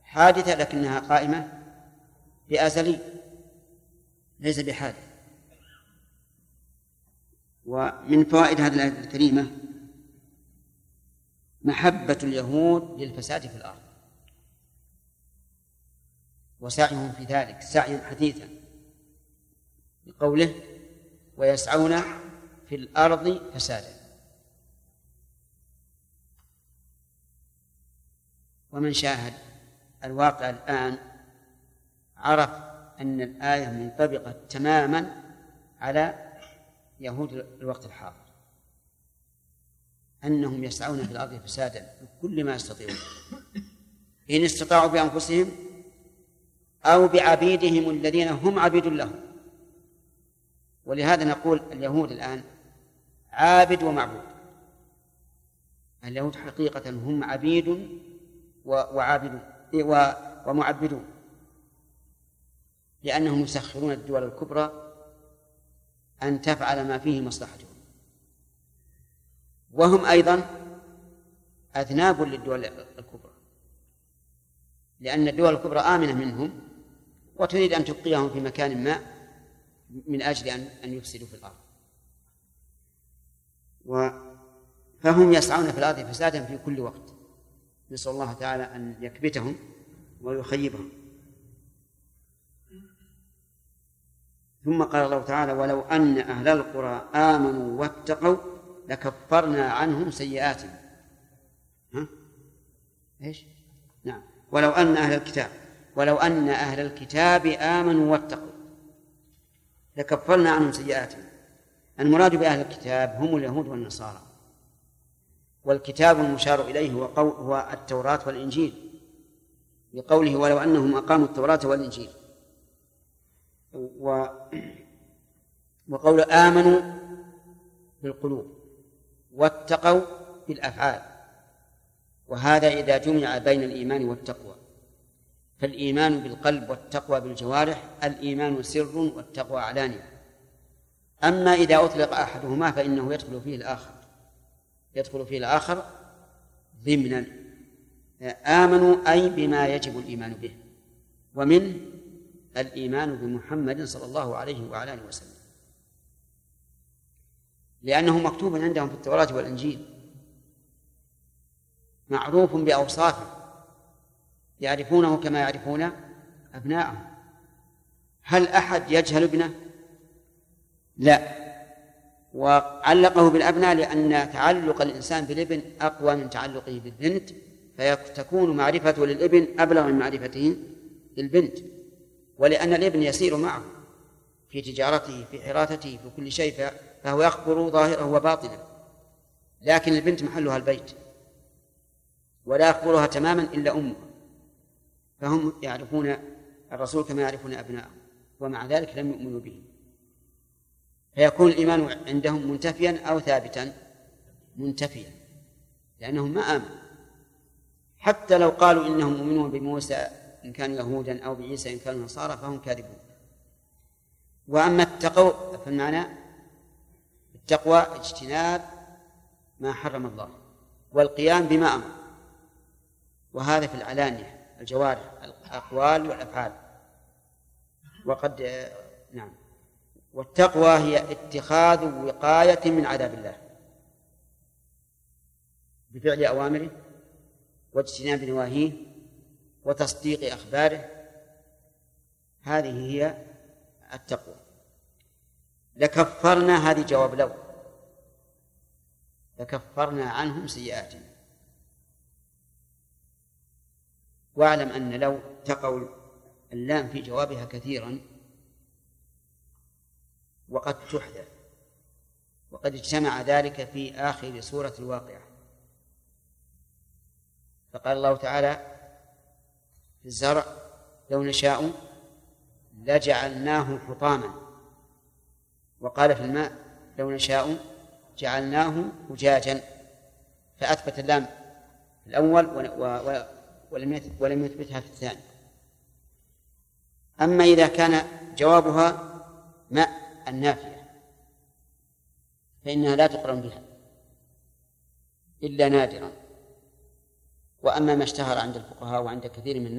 حادثة لكنها قائمة بأزلي، ليس بحادث. ومن فوائد هذه الآية الكريمة محبة اليهود للفساد في الأرض وسعيهم في ذلك سعيا حثيثا، بقوله ويسعون في الأرض فسادا. ومن شاهد الواقع الآن عرف أن الآية منطبقة تماما على يهود الوقت الحاضر، أنهم يسعون في الأرض فسادا بكل ما يستطيعون، إن استطاعوا بأنفسهم أو بعبيدهم الذين هم عبيد لهم. ولهذا نقول اليهود الآن عابد ومعبود. اليهود حقيقة هم عبيد وعابدون ومعبدون، لأنهم يسخرون الدول الكبرى أن تفعل ما فيه مصلحتهم، وهم أيضا أذناب للدول الكبرى، لأن الدول الكبرى آمنة منهم وتريد أن تبقيهم في مكان ما من أجل أن يفسدوا في الأرض. فهم يسعون في الأرض فسادا في كل وقت، نسأل الله تعالى أن يكبتهم ويخيبهم. ثم قال الله تعالى ولو أن أهل القرى آمنوا واتقوا لكفرنا عنهم سيئاتهم. إيش؟ نعم، ولو أن أهل الكتاب آمنوا واتقوا لكفرنا عنهم سيئاتهم. المراد بأهل الكتاب هم اليهود والنصارى، والكتاب المشار إليه هو التوراة والإنجيل، بقوله ولو أنهم أقاموا التوراة والإنجيل. وقول آمنوا بالقلوب واتقوا بالأفعال، وهذا إذا جمع بين الإيمان والتقوى، فالإيمان بالقلب والتقوى بالجوارح، الإيمان سر والتقوى علانية. أما إذا أطلق أحدهما فإنه يدخل فيه الآخر ضمنا. آمنوا أي بما يجب الإيمان به، ومن الإيمان بمحمد صلى الله عليه وعلى آله وسلم، لأنه مكتوب عندهم في التوراة والإنجيل، معروف بأوصافه، يعرفونه كما يعرفون أبناءهم. هل أحد يجهل ابنه؟ لا. وعلقه بالأبناء لأن تعلق الإنسان بالابن أقوى من تعلقه بالبنت، فتكون معرفته للابن أبلغ من معرفته للبنت، ولأن الابن يسير معه في تجارته في حراثته في كل شيء، فهو يخبر ظاهره وباطنه، لكن البنت محلها البيت ولا يخبرها تماما إلا أمه. فهم يعرفون الرسول كما يعرفون أبناءهم، ومع ذلك لم يؤمنوا به، فيكون الإيمان عندهم منتفيا أو ثابتا؟ منتفيا، لأنهم ما آمنوا. حتى لو قالوا إنهم مؤمنون بموسى إن كانوا يهودا أو بعيسى إن كانوا نصارى فهم كاذبون. وأما اتقوا فالمعنى التقوى اجتناب ما حرم الله والقيام بما أمر، وهذا في العلانية، الجوارح، الأقوال والأفعال. وقد نعم. والتقوى هي اتخاذ وقاية من عذاب الله بفعل أوامره واجتناب نواهيه وتصديق أخباره، هذه هي التقوى. لكفرنا، هذه جواب لو، لكفرنا عنهم سيئاتهم. واعلم أن لو تقوا اللام في جوابها كثيرا وقد تحذف، وقد اجتمع ذلك في آخر سورة الواقعة. فقال الله تعالى في الزرع لو نشاء لجعلناه حطاما، وقال في الماء لو نشاء جعلناه أجاجا، فأثبت اللام في الأول ولم يثبتها في الثاني. أما إذا كان جوابها ماء النافية فإنها لا تقرن بها إلا نادرا. وأما ما اشتهر عند الفقهاء وعند كثير من